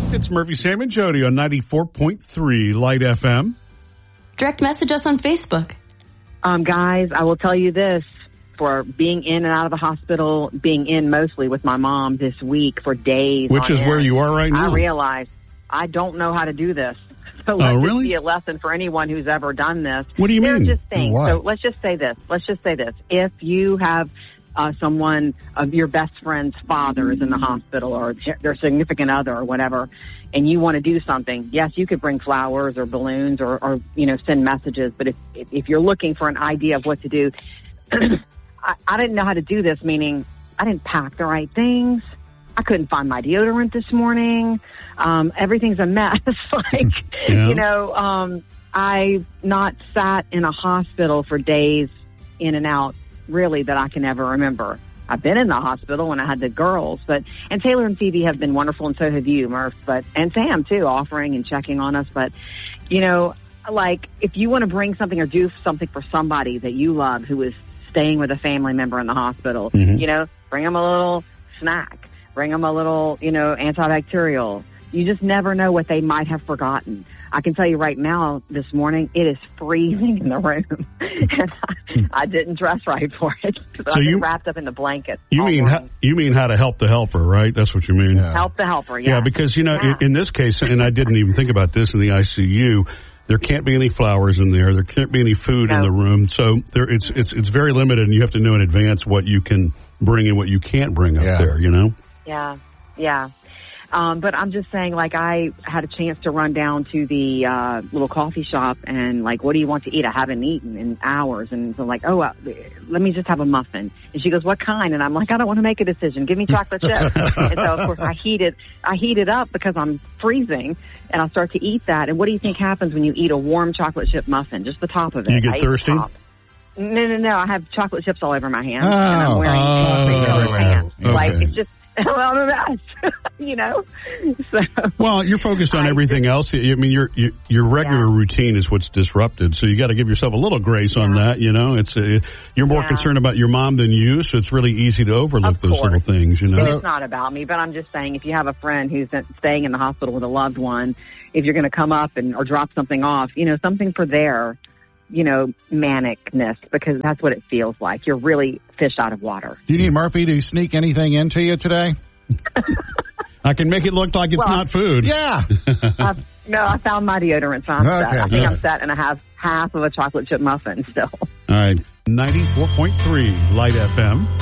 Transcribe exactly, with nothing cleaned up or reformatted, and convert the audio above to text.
It's Murphy, Sam, and Jody on ninety-four point three Light F M. Direct message us on Facebook. Um, guys, I will tell you this. For being in and out of the hospital, being in mostly with my mom this week for days. Which is end, where you are right now. I realized I don't know how to do this. So let's oh, just really? be a lesson for anyone who's ever done this. What do you There mean? are just things. What? So let's just say this. Let's just say this. If you have uh, someone of your best friend's father is in the hospital or their significant other or whatever, and you want to do something, yes, you could bring flowers or balloons or, or you know, send messages. But if if you're looking for an idea of what to do, I, I didn't know how to do this, meaning I didn't pack the right things. I couldn't find my deodorant this morning. Um, everything's a mess. like, yeah. you know, um, I've not sat in a hospital for days in and out, really, that I can ever remember. I've been in the hospital when I had the girls, but, and Taylor and Phoebe have been wonderful, and so have you, Murph, but, and Sam too, offering and checking on us. But, you know, like, if you want to bring something or do something for somebody that you love who is staying with a family member in the hospital, mm-hmm. you know, bring them a little snack, bring them a little, you know, antibacterial. You just never know what they might have forgotten. I can tell you right now, this morning, it is freezing in the room, and I, I didn't dress right for it. So I've you, been wrapped up in the blanket. You mean how, you mean how to help the helper, right? That's what you mean. Yeah. Help the helper, yeah. Yeah, because, you know, yeah. in, in this case, and I didn't even think about this in the I C U, there can't be any flowers in there. There can't be any food no. in the room. So there, it's it's it's very limited, and you have to know in advance what you can bring and what you can't bring up yeah. there, you know? Yeah, yeah. Um, but I'm just saying, like, I had a chance to run down to the uh, little coffee shop and, like, what do you want to eat? I haven't eaten in hours. And so, like, oh, uh, let me just have a muffin. And she goes, what kind? And I'm like, I don't want to make a decision. Give me chocolate chip. And so, of course, I heat it, I heat it up because I'm freezing, and I start to eat that. And what do you think happens when you eat a warm chocolate chip muffin? Just the top of it. You get I thirsty? No, no, no. I have chocolate chips all over my hands. Oh. And I'm wearing Oh. chocolate pants. Okay. Like, it's just, well, a mess, you know? So, well, you're focused on I everything else. I mean, your your, your regular yeah. routine is what's disrupted, so you got to give yourself a little grace yeah. on that. You know, it's uh, you're more yeah. concerned about your mom than you, so it's really easy to overlook of those course. little things. You know, And it's not about me, but I'm just saying, if you have a friend who's staying in the hospital with a loved one, if you're going to come up and or drop something off, you know, something for their, you know, manicness, because that's what it feels like. You're really fish out of water. Do you need Murphy to sneak anything into you today? I can make it look like it's well, not food. Yeah. I've, no, I found my deodorant, so I'm Okay, set. I think yeah. I'm set, and I have half of a chocolate chip muffin still. All right, ninety-four point three Light F M.